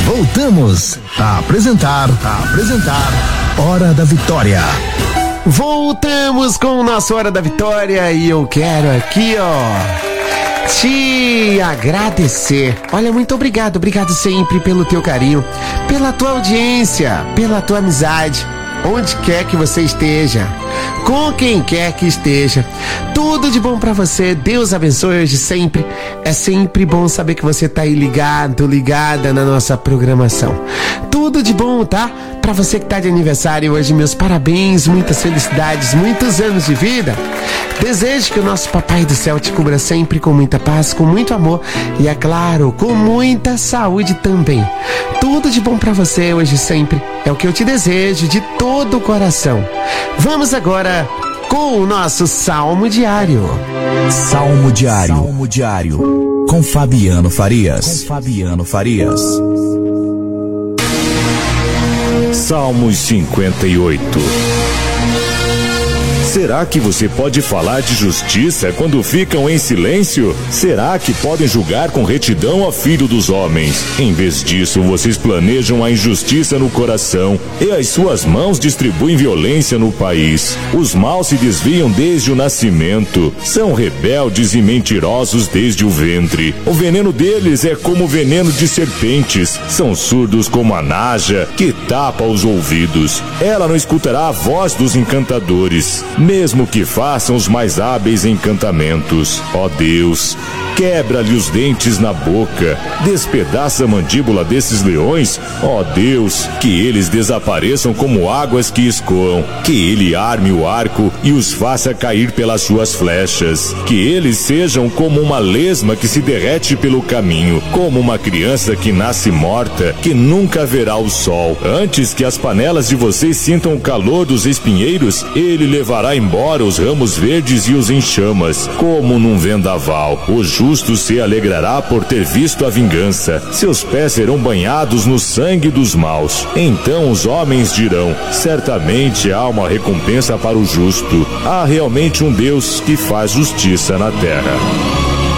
Voltamos a apresentar Hora da Vitória. Voltamos com o nosso Hora da Vitória e eu quero aqui, te agradecer. Olha, muito obrigado sempre pelo teu carinho, pela tua audiência, pela tua amizade, onde quer que você esteja, com quem quer que esteja. Tudo de bom pra você, Deus abençoe hoje sempre. É sempre bom saber que você tá aí ligada na nossa programação. Tudo de bom, tá? Pra você que tá de aniversário hoje, meus parabéns, muitas felicidades, muitos anos de vida. Desejo que o nosso Papai do Céu te cubra sempre com muita paz, com muito amor e, é claro, com muita saúde também. Tudo de bom pra você hoje sempre, é o que eu te desejo de todo o coração. Vamos agora com o nosso Salmo Diário. Salmo Diário. Com Fabiano Farias. Salmos 58. Será que você pode falar de justiça quando ficam em silêncio? Será que podem julgar com retidão a filho dos homens? Em vez disso, vocês planejam a injustiça no coração e as suas mãos distribuem violência no país. Os maus se desviam desde o nascimento, são rebeldes e mentirosos desde o ventre. O veneno deles é como o veneno de serpentes, são surdos como a naja que tapa os ouvidos. Ela não escutará a voz dos encantadores, mesmo que façam os mais hábeis encantamentos. Ó Deus, quebra-lhe os dentes na boca, despedaça a mandíbula desses leões. Ó Deus, que eles desapareçam como águas que escoam, que ele arme o arco e os faça cair pelas suas flechas, que eles sejam como uma lesma que se derrete pelo caminho, como uma criança que nasce morta, que nunca verá o sol. Antes que as panelas de vocês sintam o calor dos espinheiros, ele levará embora os ramos verdes e os enxamas, como num vendaval. O justo se alegrará por ter visto a vingança, seus pés serão banhados no sangue dos maus. Então os homens dirão: certamente há uma recompensa para o justo. Há realmente um Deus que faz justiça na terra.